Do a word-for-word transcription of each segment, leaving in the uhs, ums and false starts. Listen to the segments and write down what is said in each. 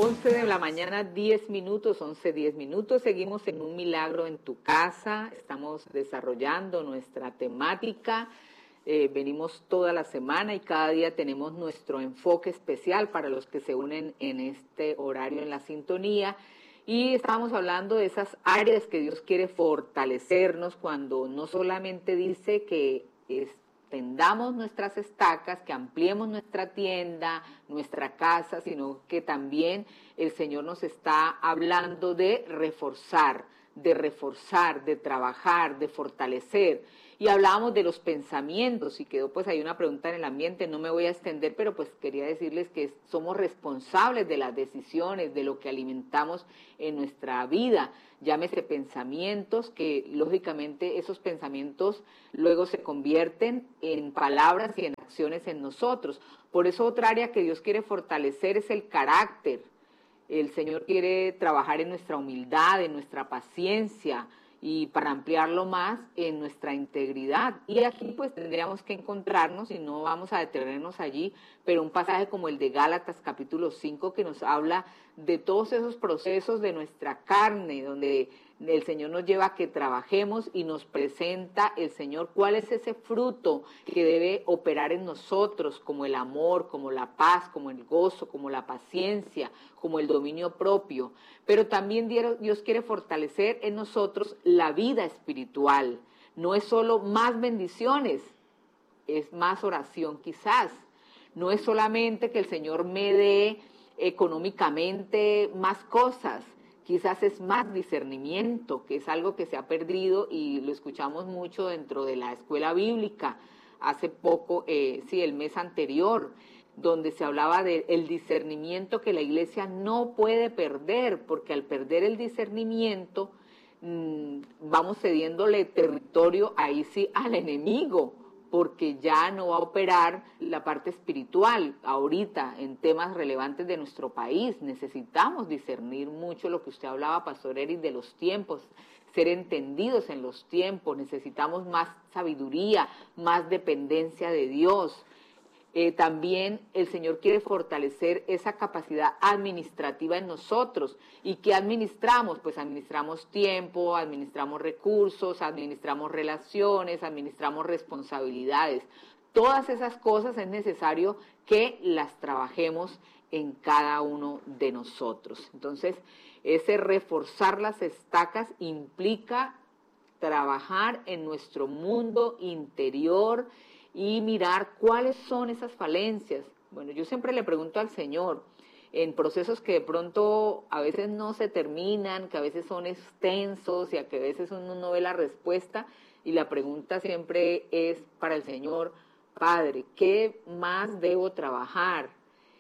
once de la mañana, diez minutos, once, diez minutos. Seguimos en Un Milagro en tu Casa. Estamos desarrollando nuestra temática. Eh, venimos toda la semana y cada día tenemos nuestro enfoque especial para los que se unen en este horario en la sintonía. Y estamos hablando de esas áreas que Dios quiere fortalecernos cuando no solamente dice que extendamos nuestras estacas, que ampliemos nuestra tienda, nuestra casa, sino que también el Señor nos está hablando de reforzar, de reforzar, de trabajar, de fortalecer. Y hablábamos de los pensamientos y quedó pues ahí una pregunta en el ambiente, no me voy a extender, pero pues quería decirles que somos responsables de las decisiones, de lo que alimentamos en nuestra vida. Llámese pensamientos, que lógicamente esos pensamientos luego se convierten en palabras y en acciones en nosotros. Por eso otra área que Dios quiere fortalecer es el carácter. El Señor quiere trabajar en nuestra humildad, en nuestra paciencia, y para ampliarlo más en nuestra integridad. Y aquí pues tendríamos que encontrarnos, y no vamos a detenernos allí, pero un pasaje como el de Gálatas capítulo cinco que nos habla de todos esos procesos de nuestra carne, donde el Señor nos lleva a que trabajemos y nos presenta el Señor cuál es ese fruto que debe operar en nosotros, como el amor, como la paz, como el gozo, como la paciencia, como el dominio propio. Pero también Dios quiere fortalecer en nosotros la vida espiritual. No es solo más bendiciones, es más oración quizás. No es solamente que el Señor me dé económicamente más cosas, quizás es más discernimiento, que es algo que se ha perdido y lo escuchamos mucho dentro de la escuela bíblica. Hace poco, eh, sí, el mes anterior, donde se hablaba del discernimiento que la iglesia no puede perder, porque al perder el discernimiento mmm, vamos cediéndole territorio ahí sí al enemigo, porque ya no va a operar la parte espiritual. Ahorita, en temas relevantes de nuestro país, necesitamos discernir mucho lo que usted hablaba, Pastor Eric, de los tiempos, ser entendidos en los tiempos. Necesitamos más sabiduría, más dependencia de Dios. Eh, también el Señor quiere fortalecer esa capacidad administrativa en nosotros. ¿Y qué administramos? Pues administramos tiempo, administramos recursos, administramos relaciones, administramos responsabilidades. Todas esas cosas es necesario que las trabajemos en cada uno de nosotros. Entonces, ese reforzar las estacas implica trabajar en nuestro mundo interior y mirar cuáles son esas falencias. Bueno, yo siempre le pregunto al Señor, en procesos que de pronto a veces no se terminan, que a veces son extensos y a que a veces uno no ve la respuesta, y la pregunta siempre es para el Señor: Padre, ¿qué más debo trabajar?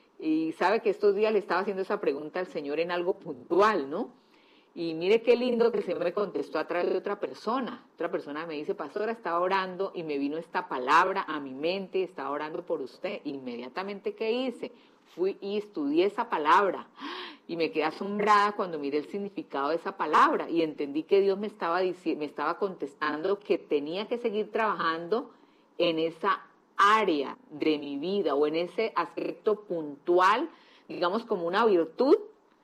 Y sabe que estos días le estaba haciendo esa pregunta al Señor en algo puntual, ¿no? Y mire qué lindo que se me contestó a través de otra persona. Otra persona me dice: pastora, estaba orando y me vino esta palabra a mi mente, estaba orando por usted. Inmediatamente, ¿qué hice? Fui y estudié esa palabra y me quedé asombrada cuando miré el significado de esa palabra y entendí que Dios me estaba, dici- me estaba contestando que tenía que seguir trabajando en esa área de mi vida o en ese aspecto puntual, digamos como una virtud.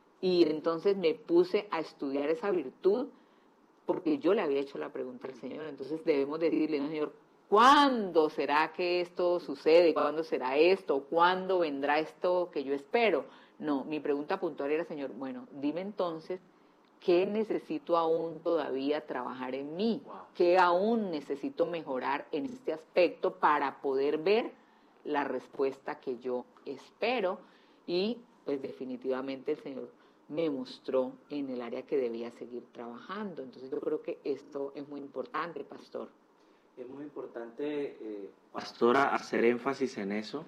Y entonces me puse a estudiar esa virtud porque yo le había hecho la pregunta al Señor. Entonces debemos decirle: no, Señor, ¿cuándo será que esto sucede? ¿Cuándo será esto? ¿Cuándo vendrá esto que yo espero? No, mi pregunta puntual era: Señor, bueno, dime entonces, ¿qué necesito aún todavía trabajar en mí? ¿Qué aún necesito mejorar en este aspecto para poder ver la respuesta que yo espero? Y pues definitivamente el Señor me mostró en el área que debía seguir trabajando. Entonces yo creo que esto es muy importante, pastor. Es muy importante, eh, pastora, hacer énfasis en eso,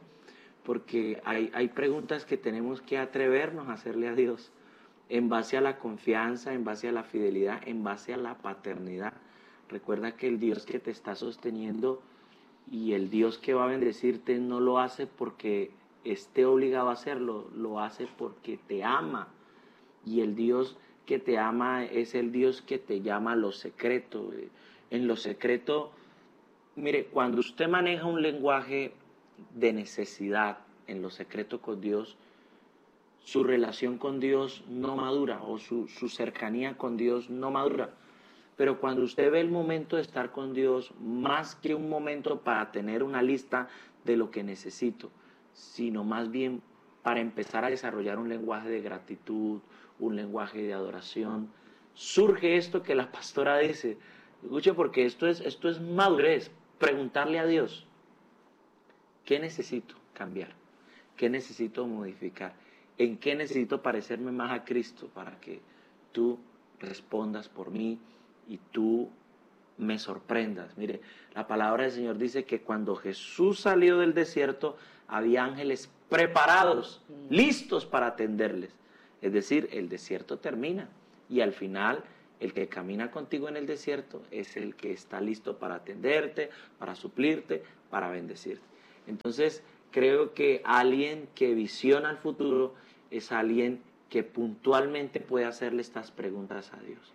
porque hay, hay preguntas que tenemos que atrevernos a hacerle a Dios en base a la confianza, en base a la fidelidad, en base a la paternidad. Recuerda que el Dios que te está sosteniendo y el Dios que va a bendecirte no lo hace porque esté obligado a hacerlo, lo hace porque te ama. Y el Dios que te ama es el Dios que te llama a lo secreto. En lo secreto, mire, cuando usted maneja un lenguaje de necesidad en lo secreto con Dios, su relación con Dios no madura o su, su cercanía con Dios no madura. Pero cuando usted ve el momento de estar con Dios, más que un momento para tener una lista de lo que necesito, sino más bien para empezar a desarrollar un lenguaje de gratitud, un lenguaje de adoración, surge esto que la pastora dice. Escuche, porque esto es, esto es madurez, preguntarle a Dios, ¿qué necesito cambiar? ¿Qué necesito modificar? ¿En qué necesito parecerme más a Cristo para que tú respondas por mí y tú me sorprendas? Mire, la palabra del Señor dice que cuando Jesús salió del desierto, había ángeles preparados, listos para atenderles. Es decir, el desierto termina y al final el que camina contigo en el desierto es el que está listo para atenderte, para suplirte, para bendecirte. Entonces, creo que alguien que visiona el futuro es alguien que puntualmente puede hacerle estas preguntas a Dios.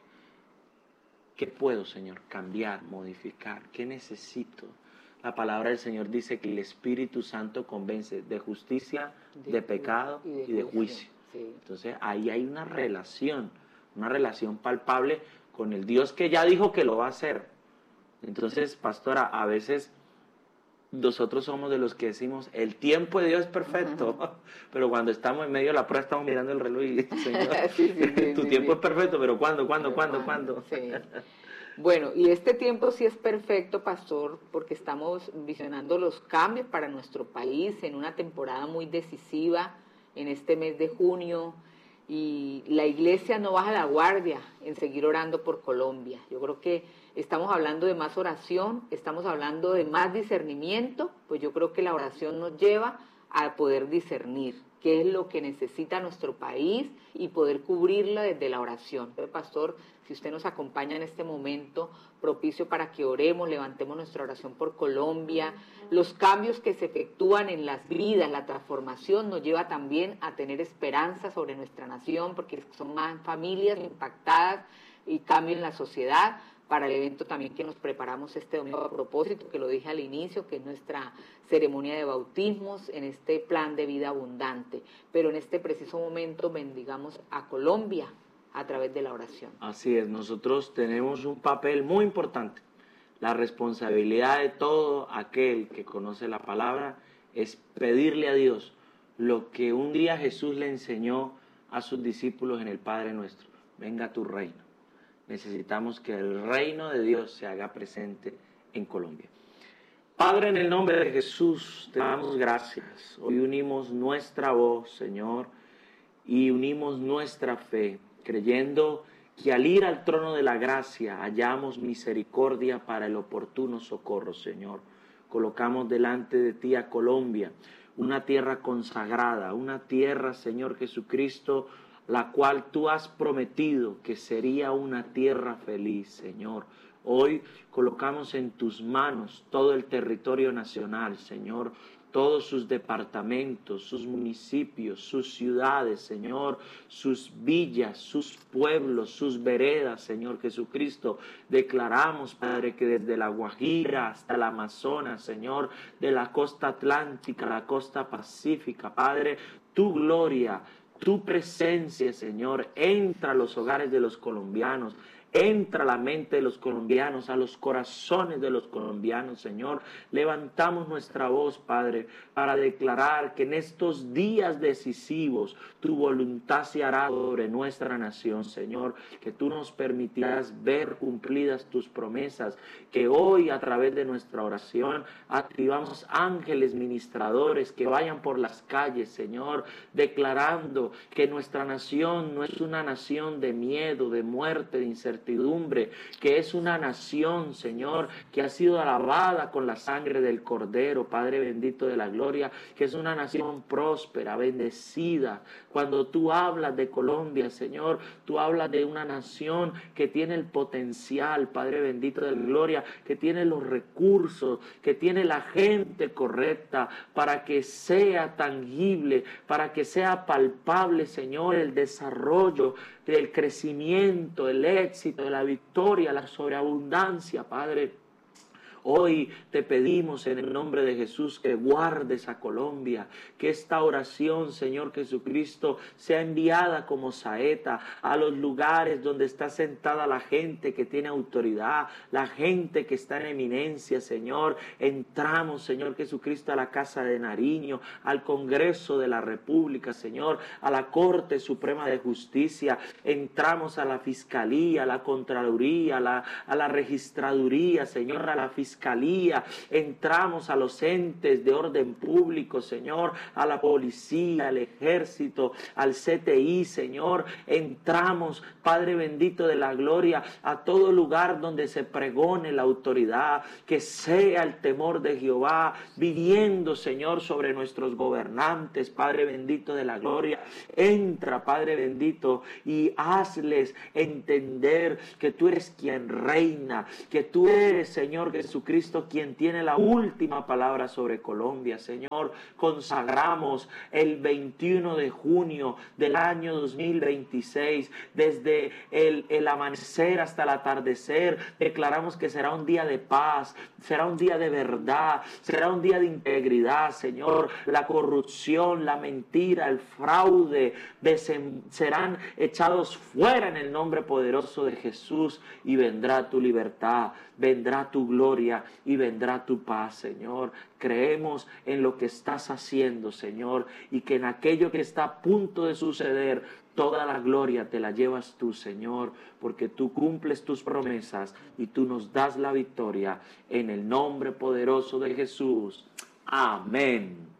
¿Qué puedo, Señor, cambiar, modificar? ¿Qué necesito? La palabra del Señor dice que el Espíritu Santo convence de justicia, de, de pecado y de, y de juicio. Sí. Entonces, ahí hay una relación, una relación palpable con el Dios que ya dijo que lo va a hacer. Entonces, pastora, a veces nosotros somos de los que decimos, el tiempo de Dios es perfecto, uh-huh. pero cuando estamos en medio de la prueba estamos mirando el reloj y Señor, sí, sí, sí, tu sí, tiempo sí. es perfecto, pero ¿cuándo, cuándo, pero cuándo, cuándo? Sí. Bueno, y este tiempo sí es perfecto, pastor, porque estamos visionando los cambios para nuestro país en una temporada muy decisiva en este mes de junio, y la iglesia no baja la guardia en seguir orando por Colombia. Yo creo que estamos hablando de más oración, estamos hablando de más discernimiento, pues yo creo que la oración nos lleva a poder discernir qué es lo que necesita nuestro país y poder cubrirla desde la oración. Pero, pastor, si usted nos acompaña en este momento propicio para que oremos, levantemos nuestra oración por Colombia, los cambios que se efectúan en las vidas, la transformación nos lleva también a tener esperanza sobre nuestra nación, porque son más familias impactadas y cambio en la sociedad. Para el evento también que nos preparamos este domingo a propósito, que lo dije al inicio, que es nuestra ceremonia de bautismos en este plan de vida abundante. Pero en este preciso momento bendigamos a Colombia a través de la oración. Así es, nosotros tenemos un papel muy importante. La responsabilidad de todo aquel que conoce la palabra es pedirle a Dios lo que un día Jesús le enseñó a sus discípulos en el Padre Nuestro. Venga tu reino. Necesitamos que el reino de Dios se haga presente en Colombia. Padre, en el nombre de Jesús, te damos gracias. Hoy unimos nuestra voz, Señor, y unimos nuestra fe, creyendo que al ir al trono de la gracia hallamos misericordia para el oportuno socorro, Señor. Colocamos delante de ti a Colombia, una tierra consagrada, una tierra, Señor Jesucristo, la cual tú has prometido que sería una tierra feliz, Señor. Hoy colocamos en tus manos todo el territorio nacional, Señor, todos sus departamentos, sus municipios, sus ciudades, Señor, sus villas, sus pueblos, sus veredas, Señor Jesucristo. Declaramos, Padre, que desde la Guajira hasta el Amazonas, Señor, de la costa atlántica, la costa pacífica, Padre, tu gloria, tu presencia, Señor, entra a los hogares de los colombianos, entra a la mente de los colombianos, a los corazones de los colombianos, Señor. Levantamos nuestra voz, Padre, para declarar que en estos días decisivos tu voluntad se hará sobre nuestra nación, Señor, que tú nos permitirás ver cumplidas tus promesas, que hoy a través de nuestra oración activamos ángeles ministradores que vayan por las calles, Señor, declarando que nuestra nación no es una nación de miedo, de muerte, de incertidumbre, que es una nación, Señor, que ha sido lavada con la sangre del Cordero, Padre bendito de la gloria, que es una nación próspera, bendecida. Cuando tú hablas de Colombia, Señor, tú hablas de una nación que tiene el potencial, Padre bendito de la gloria, que tiene los recursos, que tiene la gente correcta para que sea tangible, para que sea palpable, Señor, el desarrollo, del crecimiento, el éxito, de la victoria, la sobreabundancia, Padre. Hoy te pedimos en el nombre de Jesús que guardes a Colombia, que esta oración, Señor Jesucristo, sea enviada como saeta a los lugares donde está sentada la gente que tiene autoridad, la gente que está en eminencia, Señor. Entramos, Señor Jesucristo, a la Casa de Nariño, al Congreso de la República, Señor, a la Corte Suprema de Justicia. Entramos a la Fiscalía, a la Contraloría, a la, a la Registraduría, Señor, a la Fiscalía. Entramos a los entes de orden público, Señor, a la policía, al ejército, al C T I, Señor. Entramos, Padre bendito de la gloria, a todo lugar donde se pregone la autoridad, que sea el temor de Jehová viviendo, Señor, sobre nuestros gobernantes, Padre bendito de la gloria. Entra, Padre bendito, y hazles entender que tú eres quien reina, que tú eres, Señor Jesucristo, quien tiene la última palabra sobre Colombia, Señor. Consagramos el veintiuno de junio del año dos mil veintiséis, desde el, el amanecer hasta el atardecer, declaramos que será un día de paz, será un día de verdad, será un día de integridad, Señor. La corrupción, la mentira, el fraude desen, serán echados fuera en el nombre poderoso de Jesús, y vendrá tu libertad, vendrá tu gloria y vendrá tu paz, Señor. Creemos en lo que estás haciendo, Señor, y que en aquello que está a punto de suceder, toda la gloria te la llevas tú, Señor, porque tú cumples tus promesas y tú nos das la victoria en el nombre poderoso de Jesús. Amén.